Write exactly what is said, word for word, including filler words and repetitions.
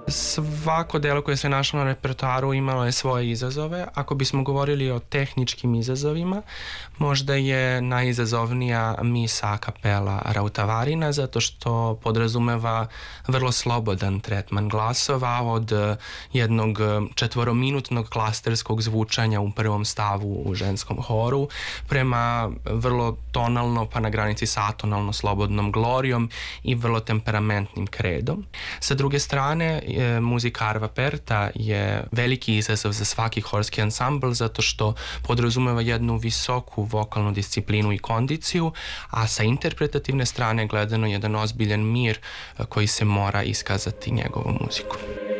Svako delo koje se našlo na repertoaru imalo je svoje izazove. Ako bismo govorili o tehničkim izazovima, možda je najizazovnija misa a kapela Rautavarina, zato što podrazumeva vrlo slobodan tretman glasova od jednog četvorominutnog klasterskog zvučanja u prvom stavu u ženskom horu prema vrlo tonalno pa na granici sa atonalno slobodnom glorijom i vrlo temperamentnim kredom. Sa druge strane, muzika Arva Perta je veliki izazov za svaki horski ansambl zato što podrazumeva jednu visoku vokalnu disciplinu i kondiciju, a sa interpretativne strane gledano jedan ozbiljan mir koji se mora iskazati njegovom muzikom.